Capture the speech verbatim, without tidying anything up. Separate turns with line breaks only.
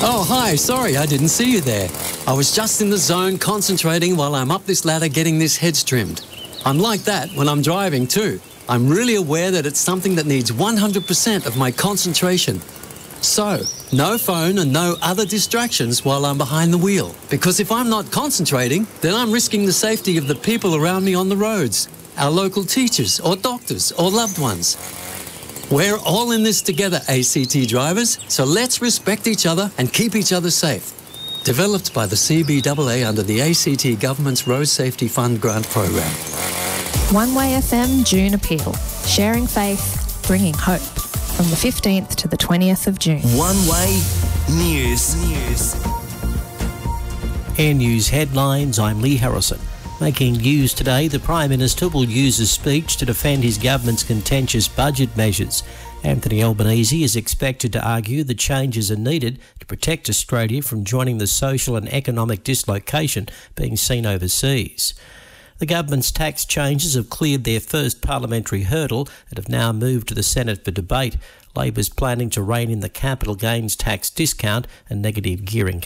Oh, hi. Sorry, I didn't see you there. I was just in the zone concentrating while I'm up this ladder getting this hedge trimmed. I'm like that when I'm driving too. I'm really aware that it's something that needs one hundred percent of my concentration. So, no phone and no other distractions while I'm behind the wheel. Because if I'm not concentrating, then I'm risking the safety of the people around me on the roads, our local teachers or doctors or loved ones. We're all in this together, A C T drivers, so let's respect each other and keep each other safe. Developed by the C B A A under the A C T Government's Road Safety Fund Grant Program.
One Way F M June Appeal. Sharing faith, bringing hope. From the fifteenth to the twentieth of June.
One Way News. News.
Air News headlines, I'm Lee Harrison. Making news today, the Prime Minister will use a speech to defend his government's contentious budget measures. Anthony Albanese is expected to argue that changes are needed to protect Australia from joining the social and economic dislocation being seen overseas. The government's tax changes have cleared their first parliamentary hurdle and have now moved to the Senate for debate. Labor's planning to rein in the capital gains tax discount and negative gearing